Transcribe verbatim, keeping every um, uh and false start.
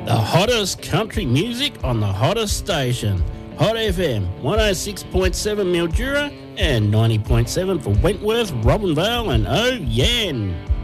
The hottest country music on the hottest station. Hot F M, one oh six point seven Mildura and ninety point seven for Wentworth, Robinvale and Oh Yen.